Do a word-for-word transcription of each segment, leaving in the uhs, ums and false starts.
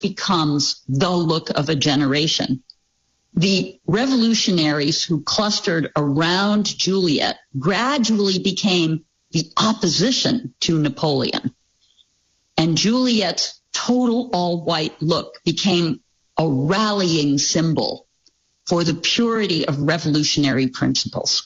becomes the look of a generation. The revolutionaries who clustered around Juliet gradually became the opposition to Napoleon. And Juliet's total all-white look became a rallying symbol for the purity of revolutionary principles.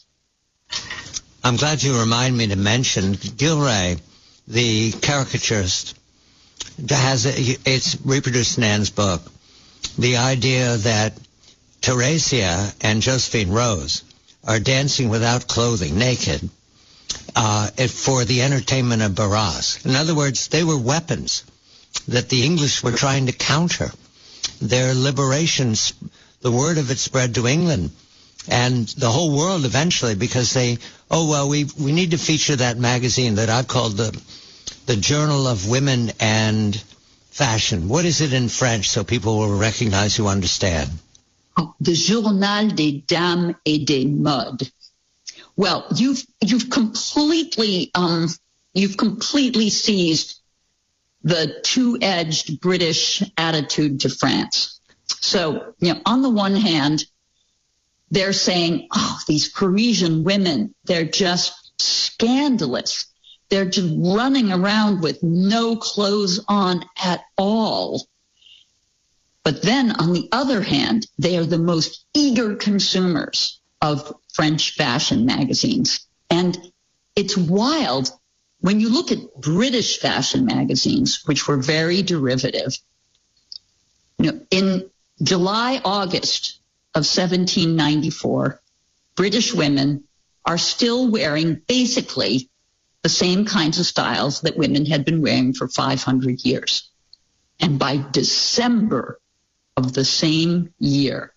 I'm glad you remind me to mention Gilray, the caricaturist, has a, it's reproduced in Anne's book, the idea that Theresia and Josephine Rose are dancing without clothing, naked, uh, for the entertainment of Barras. In other words, they were weapons that the English were trying to counter. Their liberations, the word of it spread to England and the whole world eventually, because they, oh, well, we we need to feature that magazine that I've called the the Journal of Women and Fashion. What is it in French so people will recognize who understand? Oh, the Journal des Dames et des Modes. Well, you've you've completely um you've completely seized the two-edged British attitude to France. So, you know, on the one hand, they're saying, oh, these Parisian women, they're just scandalous. They're just running around with no clothes on at all. But then, on the other hand, they are the most eager consumers of French fashion magazines. And it's wild. When you look at British fashion magazines, which were very derivative, you know, in July, August of seventeen ninety-four, British women are still wearing basically the same kinds of styles that women had been wearing for five hundred years. And by December of the same year,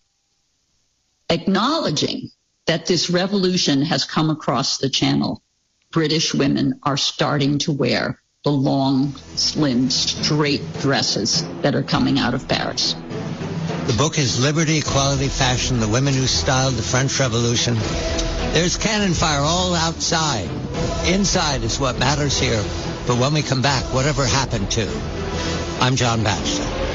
acknowledging that this revolution has come across the channel, British women are starting to wear the long, slim, straight dresses that are coming out of Paris. The book is Liberty, Equality, Fashion, The Women Who Styled the French Revolution. There's cannon fire all outside. Inside is what matters here. But when we come back, whatever happened to? I'm John Batchelor.